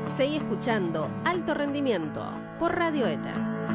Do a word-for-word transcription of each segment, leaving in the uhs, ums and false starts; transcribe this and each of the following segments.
Seguí escuchando Alto Rendimiento por Radio Éter.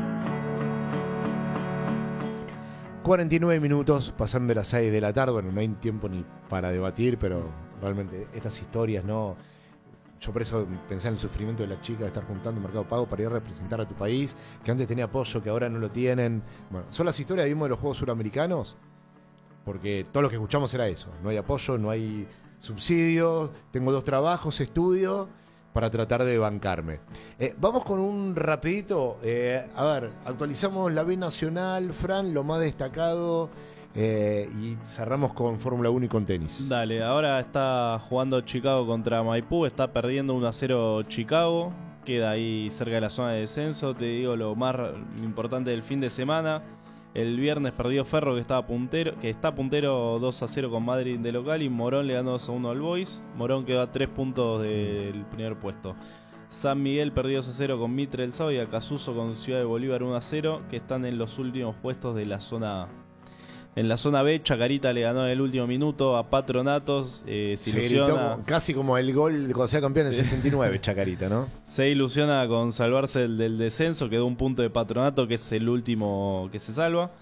cuarenta y nueve minutos, pasando de las seis de la tarde. Bueno, no hay tiempo ni para debatir, pero realmente estas historias, ¿no? Yo por eso pensé en el sufrimiento de la chica de estar juntando Mercado Pago para ir a representar a tu país, que antes tenía apoyo, que ahora no lo tienen. Bueno, son las historias mismo de los Juegos Suramericanos, porque todo lo que escuchamos era eso. No hay apoyo, no hay subsidios, tengo dos trabajos, estudio, para tratar de bancarme. Eh, vamos con un rapidito. Eh, a ver, actualizamos la B Nacional, Fran, lo más destacado, eh, y cerramos con Fórmula uno y con tenis. Dale, ahora está jugando Chicago contra Maipú, está perdiendo uno a cero Chicago, queda ahí cerca de la zona de descenso. Te digo lo más importante del fin de semana. El viernes perdió Ferro, que estaba puntero, que está puntero dos a cero con Madrid de local, y Morón le ganó dos a uno al Boys. Morón quedó a tres puntos del primer puesto. San Miguel perdió dos a cero con Mitre el sábado, y Acasuso con Ciudad de Bolívar uno a cero, que están en los últimos puestos de la zona A. En la zona B, Chacarita le ganó en el último minuto a Patronatos. Eh, se, se ilusiona, gritó casi como el gol de cuando sea campeón en sí. sesenta y nueve, Chacarita, ¿no? Se ilusiona con salvarse del, del descenso, quedó un punto de Patronato, que es el último que se salva.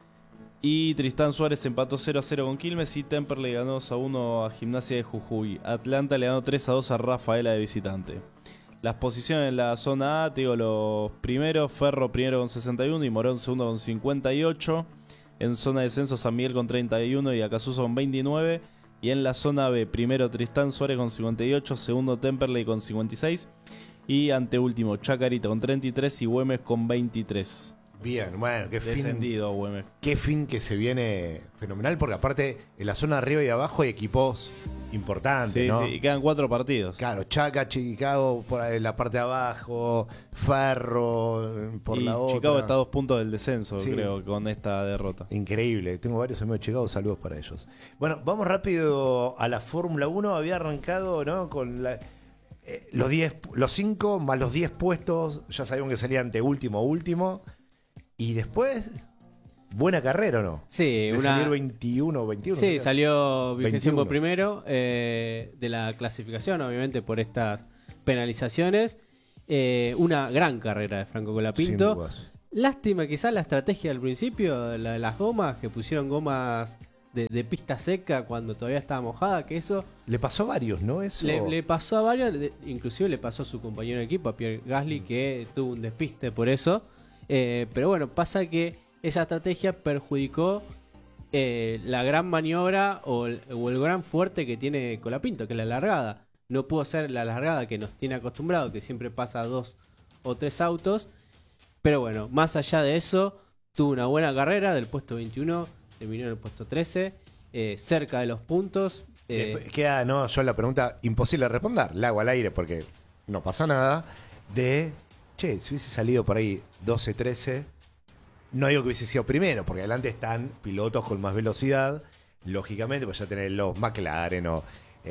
Y Tristán Suárez empató cero a cero con Quilmes, y Temper le ganó dos a uno a Gimnasia de Jujuy. Atlanta le ganó tres a dos a Rafaela de visitante. Las posiciones en la zona A, te digo los primeros: Ferro primero con sesenta y uno y Morón segundo con cincuenta y ocho. En zona de descenso, San Miguel con treinta y uno y Acasuso con veintinueve. Y en la zona B, primero Tristán Suárez con cincuenta y ocho, segundo Temperley con cincuenta y seis. Y anteúltimo, Chacarita con treinta y tres y Güemes con veintitrés. Bien, bueno, qué Descendido, fin. Güemes. Qué fin que se viene fenomenal, porque aparte en la zona arriba y abajo hay equipos importantes, sí, ¿no? Sí, y quedan cuatro partidos. Claro, Chaca, Chicago por ahí en la parte de abajo, Ferro por y la otra. Chicago está a dos puntos del descenso, sí. creo, con esta derrota. Increíble, tengo varios amigos de Chicago, saludos para ellos. Bueno, vamos rápido a la Fórmula uno. Había arrancado, ¿no? Con la, eh, los diez, los cinco más los diez puestos, ya sabíamos que salían de último a último. Y después, buena carrera, ¿o no? Sí, de una... salir veintiuno, veintiuno. Sí, salió vigésimo veintiuno. primero eh, de la clasificación, obviamente por estas penalizaciones. Eh, una gran carrera de Franco Colapinto. Sin dudas. Lástima quizás la estrategia al principio, la de las gomas, que pusieron gomas de, de pista seca cuando todavía estaba mojada, que eso... Le pasó a varios, ¿no? Eso... Le, le pasó a varios, inclusive le pasó a su compañero de equipo, a Pierre Gasly, que tuvo un despiste por eso. Eh, pero bueno, pasa que esa estrategia perjudicó eh, la gran maniobra o el, o el gran fuerte que tiene Colapinto, que es la largada. No pudo ser la largada que nos tiene acostumbrado, que siempre pasa dos o tres autos. Pero bueno, más allá de eso, tuvo una buena carrera del puesto veintiuno, terminó en el puesto trece, eh, cerca de los puntos. Eh, Después queda, no, yo la pregunta imposible de responder, la hago al aire porque no pasa nada, de... Che, si hubiese salido por ahí doce, trece, no digo que hubiese sido primero, porque adelante están pilotos con más velocidad, lógicamente, pues ya tenés los McLaren o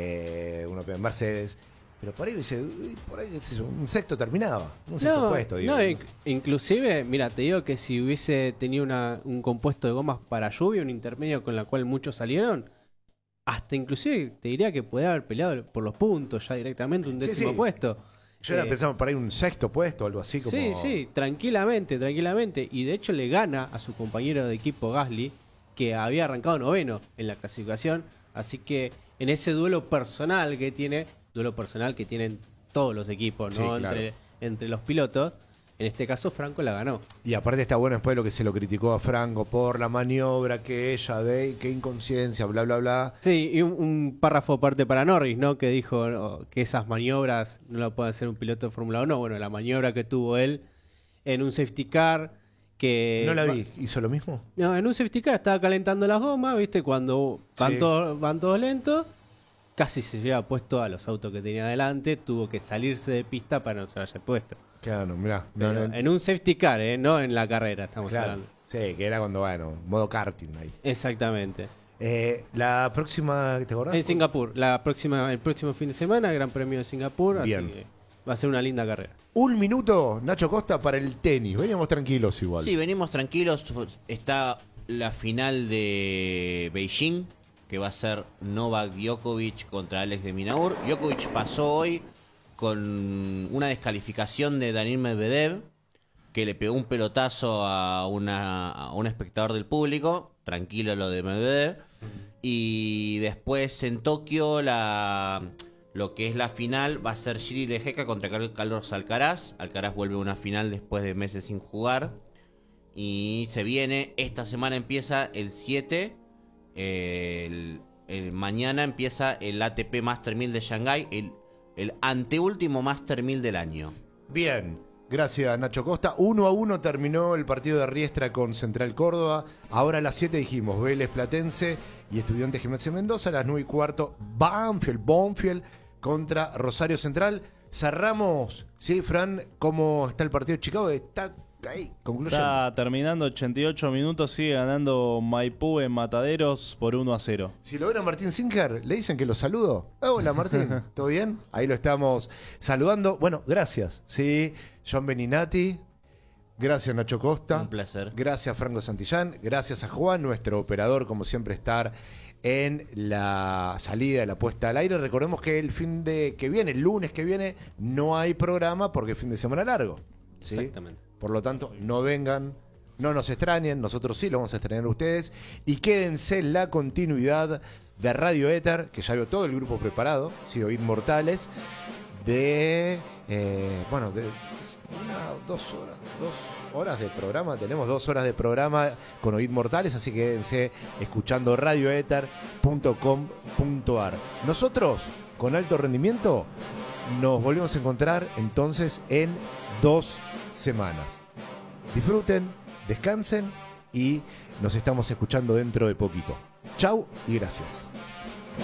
eh, uno Mercedes, pero por ahí hubiese, por ahí un sexto terminaba, un sexto no, puesto. Digo, no, inc- inclusive, mira, te digo que si hubiese tenido una, un compuesto de gomas para lluvia, un intermedio con la cual muchos salieron, hasta inclusive te diría que podía haber peleado por los puntos ya directamente, un décimo sí, sí. puesto. Yo ya eh, pensaba por ahí un sexto puesto o algo así como... Sí, sí, tranquilamente, tranquilamente. Y de hecho le gana a su compañero de equipo Gasly, que había arrancado noveno en la clasificación. Así que en ese duelo personal que tiene, duelo personal que tienen todos los equipos, ¿no? Sí, claro. entre, entre los pilotos, en este caso Franco la ganó. Y aparte está bueno después de lo que se lo criticó a Franco por la maniobra que ella de, qué inconsciencia, bla, bla, bla. Sí, y un, un párrafo aparte para Norris, ¿no? Que dijo no, que esas maniobras no lo puede hacer un piloto de Fórmula uno. Bueno, la maniobra que tuvo él en un safety car que... No la vi, ¿hizo lo mismo? No, en un safety car estaba calentando las gomas, ¿viste? Cuando van, Sí. todos, van todos lentos, casi se lleva puesto a los autos que tenía adelante, tuvo que salirse de pista para no se vaya puesto. Claro, mirá. Pero No, no, en un safety car, ¿eh? No en la carrera, estamos claro. hablando. Sí, que era cuando, bueno, modo karting ahí. Exactamente. Eh, la próxima, ¿te acordás? En Singapur, la próxima, el próximo fin de semana, Gran Premio de Singapur, Bien. así que va a ser una linda carrera. Un minuto, Nacho Costa, para el tenis. Veníamos tranquilos igual. Sí, venimos tranquilos. Está la final de Beijing, que va a ser Novak Djokovic contra Alex de Minaur. Djokovic pasó hoy con una descalificación de Daniil Medvedev, que le pegó un pelotazo a, una, a un espectador del público. Tranquilo lo de Medvedev. Y después en Tokio la, lo que es la final va a ser Giri Lejeka contra Carlos Alcaraz. Alcaraz vuelve a una final después de meses sin jugar. Y se viene, esta semana empieza el siete. El, el mañana empieza el A T P Master mil de Shanghái. El, el anteúltimo Master mil del año. Bien. Gracias, Nacho Costa. Uno a uno terminó el partido de Riestra con Central Córdoba. Ahora a las siete dijimos Vélez Platense y Estudiantes Gimnasia Mendoza. A las nueve y cuarto, Banfield, Bonfield contra Rosario Central. Cerramos, ¿sí, Fran? ¿Cómo está el partido de Chicago? Está ahí, conclusión. Está terminando ochenta y ocho minutos, sigue ganando Maipú en Mataderos por uno a cero. Si lo ven a Martín Singer, le dicen que lo saludo. Ah, hola Martín, ¿todo bien? Ahí lo estamos saludando. Bueno, gracias, sí. John Beninati, gracias Nacho Costa. Un placer. Gracias Franco Santillán, gracias a Juan, nuestro operador, como siempre, estar en la salida de la puesta al aire. Recordemos que el fin de que viene, el lunes que viene, no hay programa porque es fin de semana largo, ¿sí? Exactamente. Por lo tanto, no vengan, no nos extrañen, nosotros sí lo vamos a extrañar a ustedes. Y quédense en la continuidad de Radio Éter, que ya veo todo el grupo preparado, sí, Oíd Mortales, de, eh, bueno, de una, dos horas, dos horas de programa. Tenemos dos horas de programa con Oíd Mortales, así que quédense escuchando radio éter punto com punto ar. Nosotros, con alto rendimiento, nos volvemos a encontrar entonces en dos semanas. Disfruten, descansen y nos estamos escuchando dentro de poquito. Chau y gracias.